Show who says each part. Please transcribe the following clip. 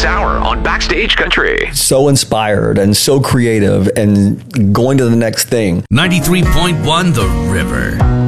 Speaker 1: this hour on Backstage Country.
Speaker 2: So inspired and so creative and going to the next thing.
Speaker 3: 93.1 The River.